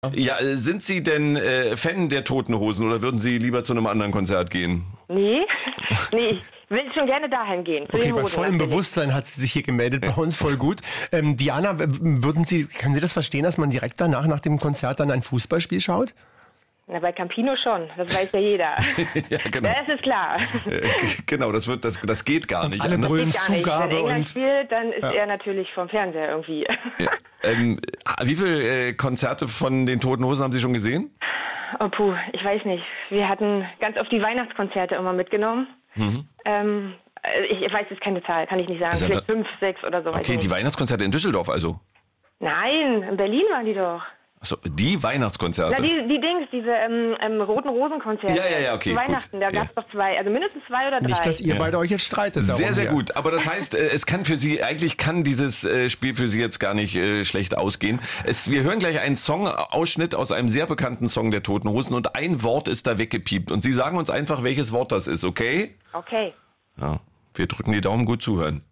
Ja, sind Sie denn Fan der Toten Hosen oder würden Sie lieber zu einem anderen Konzert gehen? Nee, ich will schon gerne dahin gehen. Okay, bei vollem Bewusstsein hat sie sich hier gemeldet bei uns, voll gut. Diana, können Sie das verstehen, dass man direkt danach, nach dem Konzert dann ein Fußballspiel schaut? Na, bei Campino schon, das weiß ja jeder. Ja, genau. Das ist klar. Genau, das geht gar nicht. Alle brüllen Das geht gar nicht. Zugabe Wenn England und... spielt, dann ist er natürlich vom Fernseher irgendwie. Ja. Wie viele Konzerte von den Toten Hosen haben Sie schon gesehen? Oh puh, ich weiß nicht. Wir hatten ganz oft die Weihnachtskonzerte immer mitgenommen. Ich weiß jetzt keine Zahl, kann ich nicht sagen. Also vielleicht 5, 6 oder so. Okay, die Weihnachtskonzerte in Düsseldorf also? Nein, in Berlin waren die doch. Achso, die Weihnachtskonzerte? Na, diese Roten Rosenkonzerte. Ja, okay, zu Weihnachten, gut. Da gab es doch 2, also mindestens 2 oder 3. Nicht, dass ihr beide euch jetzt streitet. Sehr, sehr gut. Aber das heißt, eigentlich kann dieses Spiel für Sie jetzt gar nicht schlecht ausgehen. Wir hören gleich einen Songausschnitt aus einem sehr bekannten Song der Toten Hosen und ein Wort ist da weggepiept. Und Sie sagen uns einfach, welches Wort das ist, okay? Okay. Ja, wir drücken die Daumen, gut zuhören.